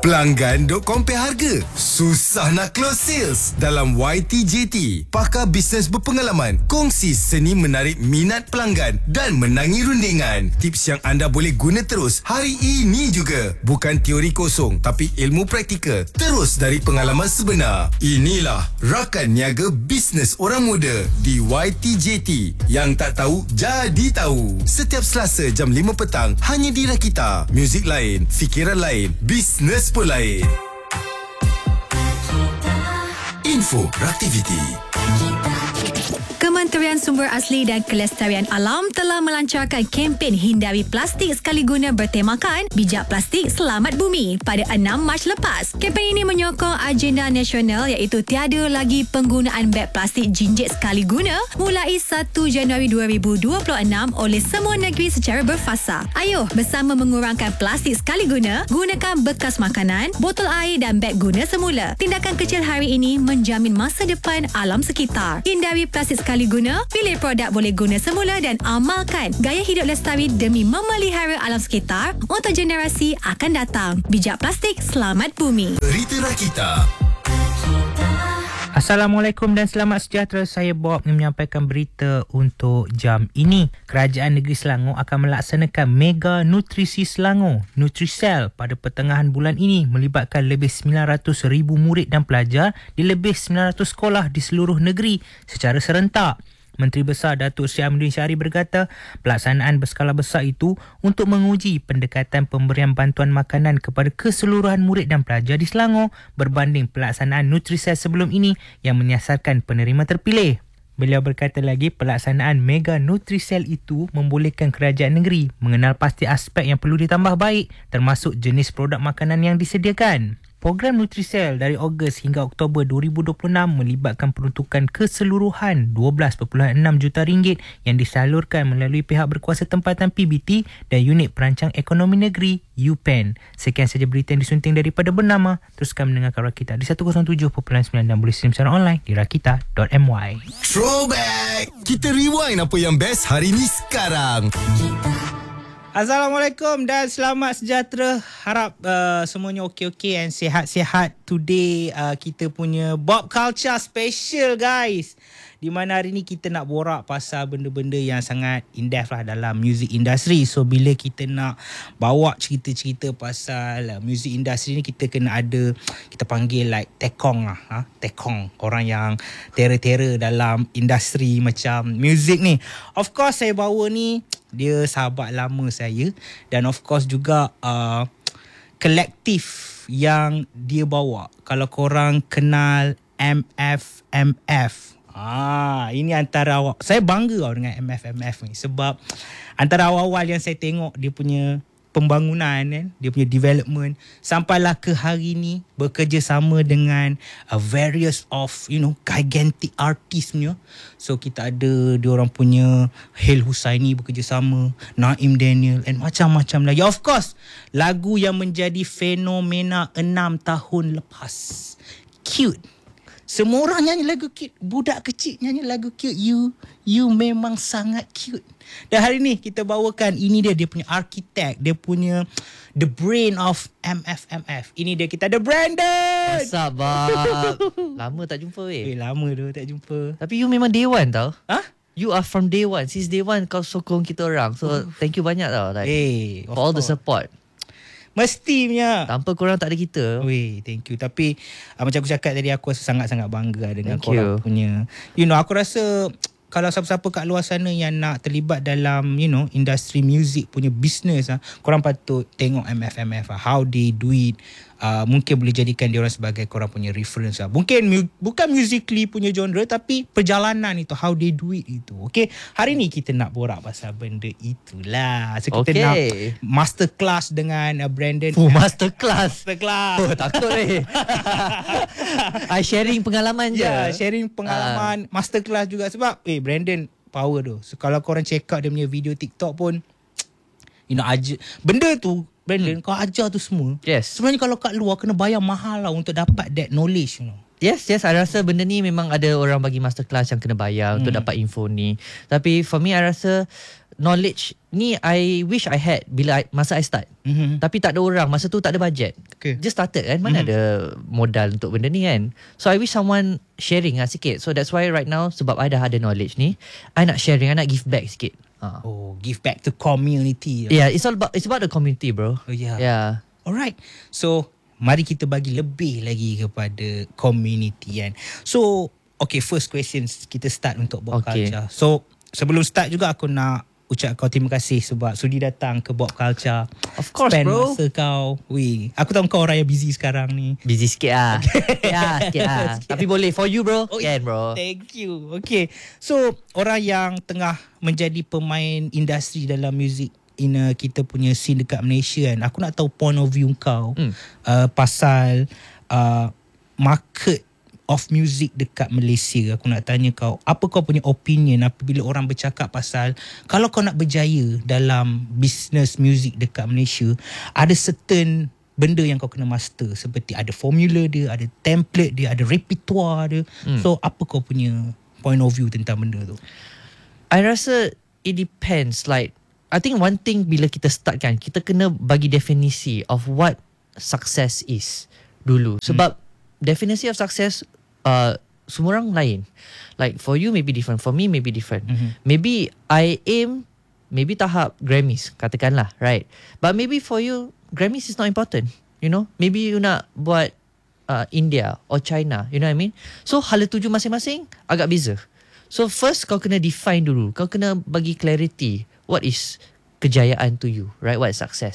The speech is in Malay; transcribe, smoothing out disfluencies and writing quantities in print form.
Pelanggan duk compare harga. Susah nak close sales. Dalam YTJT, pakar bisnes berpengalaman kongsi seni menarik minat pelanggan dan menangi rundingan. Tips yang anda boleh guna terus hari ini juga. Bukan teori kosong, tapi ilmu praktikal. Terus dari pengalaman sebenar. Inilah Rakan Niaga Bisnes Orang Muda di YTJT. Yang tak tahu, jadi tahu. Setiap Selasa jam 5 petang, hanya di Rakita. Muzik lain, fikiran lain, bisnes pun lain. Info Raktiviti. Kementerian Sumber Asli dan Kelestarian Alam telah melancarkan kempen hindari plastik sekali guna bertemakan Bijak Plastik Selamat Bumi pada 6 Mac lepas. Kempen ini menyokong agenda nasional iaitu tiada lagi penggunaan beg plastik jinjit sekali guna mulai 1 Januari 2026 oleh semua negeri secara berfasa. Ayuh bersama mengurangkan plastik sekali guna, gunakan bekas makanan, botol air dan beg guna semula. Tindakan kecil hari ini menjamin masa depan alam sekitar. Hindari plastik sekali guna, pilih produk boleh guna semula dan amalkan gaya hidup lestari demi memelihara alam sekitar untuk generasi akan datang. Bijak Plastik Selamat Bumi. Berita Rakita. Assalamualaikum dan selamat sejahtera. Saya Bob yang menyampaikan berita untuk jam ini. Kerajaan Negeri Selangor akan melaksanakan Mega Nutrisi Selangor Nutrisel pada pertengahan bulan ini melibatkan lebih 900,000 murid dan pelajar di lebih 900 sekolah di seluruh negeri secara serentak. Menteri Besar Datuk Seri Aminuddin Syari berkata, pelaksanaan berskala besar itu untuk menguji pendekatan pemberian bantuan makanan kepada keseluruhan murid dan pelajar di Selangor berbanding pelaksanaan Nutrisel sebelum ini yang menyasarkan penerima terpilih. Beliau berkata lagi, pelaksanaan Mega Nutrisel itu membolehkan kerajaan negeri mengenal pasti aspek yang perlu ditambah baik termasuk jenis produk makanan yang disediakan. Program Nutrisel dari Ogos hingga Oktober 2026 melibatkan peruntukan keseluruhan 12.6 juta ringgit yang disalurkan melalui pihak berkuasa tempatan PBT dan Unit Perancang Ekonomi Negeri UPEN. Sekian saja berita yang disunting daripada Bernama. Teruskan mendengarkan Rakita di 107.9 dan boleh stream secara online di rakita.my. Throwback. Kita rewind apa yang best hari ni sekarang. Assalamualaikum dan selamat sejahtera. Harap semuanya okey-okey and sihat-sihat. Today kita punya Bob Culture Special guys. Di mana hari ni kita nak borak pasal benda-benda yang sangat in-depth lah dalam music industry. So bila kita nak bawa cerita-cerita pasal music industry ni, kita kena ada, kita panggil like tekong lah. Tekong. Orang yang terror-terror dalam industri macam music ni. Of course saya bawa ni, dia sahabat lama saya. Dan of course juga kolektif yang dia bawa. Kalau korang kenal MFMF, ini antara awal. Saya bangga tau dengan MFMF ni. Sebab antara awal-awal yang saya tengok dia punya pembangunan kan, dia punya development, sampailah ke hari ni bekerjasama dengan various of gigantic artist punya. So kita ada diorang punya Hel Husaini bekerjasama, Naim Daniel and macam-macam lagi. Of course lagu yang menjadi fenomena 6 tahun lepas, Cute. Semua orang nyanyi lagu cute. Budak kecil nyanyi lagu cute. You memang sangat cute. Dan hari ni kita bawakan, ini dia punya architect, dia punya the brain of MFMF. Ini dia, kita ada Brandon. What's up, Bob? Lama tak jumpa Lama tu tak jumpa. Tapi you memang day one tau. You are from day one. Since day one kau sokong kita orang. So thank you banyak tau, like, for all the support. Mestinya. Tanpa korang tak ada kita. Thank you. Tapi macam aku cakap tadi, aku rasa sangat-sangat bangga dengan korang punya. Aku rasa kalau siapa-siapa kat luar sana yang nak terlibat dalam industri music punya business, korang patut tengok MFMF, how they do it. Mungkin boleh jadikan dia orang sebagai korang punya reference lah. Mungkin bukan musically punya genre, tapi perjalanan itu, how they do it itu. Okay, hari ni kita nak borak pasal benda itulah. So kita nak masterclass dengan Brandon. Masterclass. Takut I sharing pengalaman je. Sharing pengalaman, masterclass juga. Sebab Brandon power tu. So kalau korang check out dia punya video TikTok pun, benda tu Brandon, kau ajar tu semua. Yes. Sebenarnya kalau kat luar kena bayar mahal lah untuk dapat that knowledge. Yes, I rasa benda ni memang ada orang bagi masterclass yang kena bayar untuk dapat info ni. Tapi for me, I rasa knowledge ni I wish I had masa I start. Tapi tak ada orang, masa tu tak ada budget. Just started kan, mana ada modal untuk benda ni kan. So I wish someone sharing sikit. So that's why right now, sebab I dah ada knowledge ni, I nak sharing, I nak give back sikit. Oh, give back to community. Yeah, it's about the community, bro. Oh, yeah. Yeah. Alright. So, mari kita bagi lebih lagi kepada community kan. So, okay, first question kita start untuk Bob Culture. So, sebelum start juga aku nak ucap kau terima kasih sebab sudi datang ke Bob Culture. Of course, spend bro. masa kau. Aku tahu kau orang yang busy sekarang ni. Busy sikit lah. Sikit lah. Tapi boleh for you, bro. Can, bro. Thank you. Okay. So, orang yang tengah menjadi pemain industri dalam muzik kita punya scene dekat Malaysia kan, aku nak tahu point of view kau pasal market of music dekat Malaysia. Aku nak tanya kau, apa kau punya opinion apabila orang bercakap pasal kalau kau nak berjaya dalam business music dekat Malaysia, ada certain benda yang kau kena master, seperti ada formula dia, ada template dia, ada repertoire dia. So apa kau punya point of view tentang benda tu? I rasa it depends. Like, I think one thing bila kita start kan, kita kena bagi definisi of what success is dulu. Sebab definisi of success semua orang lain. Like for you maybe different, for me maybe different. Maybe I aim maybe tahap Grammys katakanlah, right? But maybe for you Grammys is not important, you know? Maybe you nak buat India or China, you know what I mean? So hala tuju masing-masing agak beza. So first kau kena define dulu, kau kena bagi clarity what is kejayaan to you, right? What is success?